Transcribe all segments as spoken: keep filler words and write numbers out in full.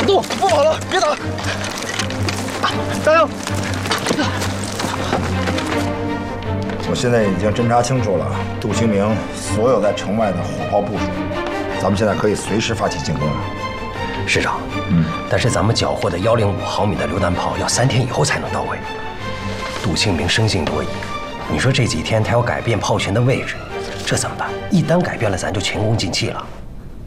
动，不跑了，别打！加油！ 我现在已经侦查清楚了杜清明所有在城外的火炮部署，咱们现在可以随时发起进攻了。 师长，嗯，但是咱们缴获的幺零五毫米的榴弹炮要三天以后才能到位。杜清明生性多疑，你说这几天他要改变炮群的位置，这怎么办？一旦改变了，咱就前功尽弃了。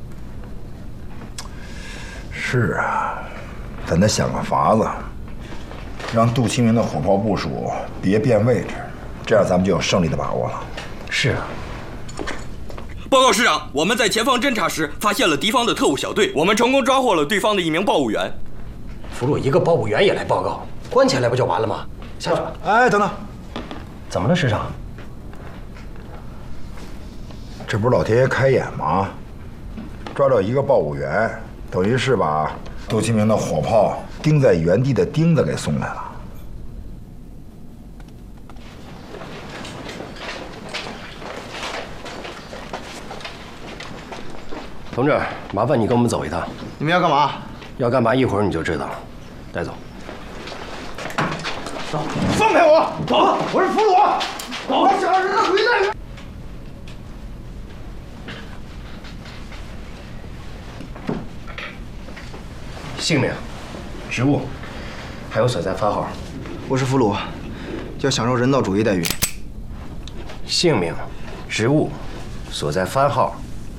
是啊，咱得想个法子，让杜清明的火炮部署别变位置。这样咱们就有胜利的把握了。 是啊。 报告师长，我们在前方侦察时发现了敌方的特务小队，我们成功抓获了对方的一名报务员。 俘虏一个报务员也来报告，关起来不就完了吗？下去吧。 哎，等等， 怎么了，师长？ 这不是老天爷开眼吗？抓到一个报务员，等于是把杜清明的火炮钉在原地的钉子给松来了。 同志，麻烦你跟我们走一趟。 你们要干嘛？ 要干嘛？一会儿你就知道了。带走。 走，放开我！走，我是俘虏。走，我想让人家回来。 姓名、职务，还有所在番号。 我是俘虏，要享受人道主义待遇。 姓名、职务、所在番号。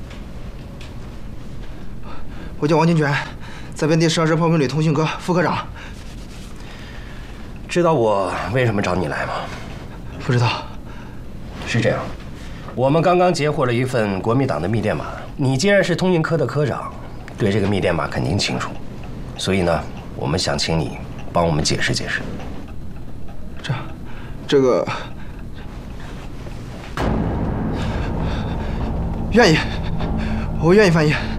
我叫王金泉，在本地十二师炮兵旅通信科副科长。 知道我为什么找你来吗？ 不知道。 是这样，我们刚刚截获了一份国民党的密电码。你既然是通信科的科长，对这个密电码肯定清楚。所以呢，我们想请你帮我们解释解释。 这，这个，愿意，我愿意翻译。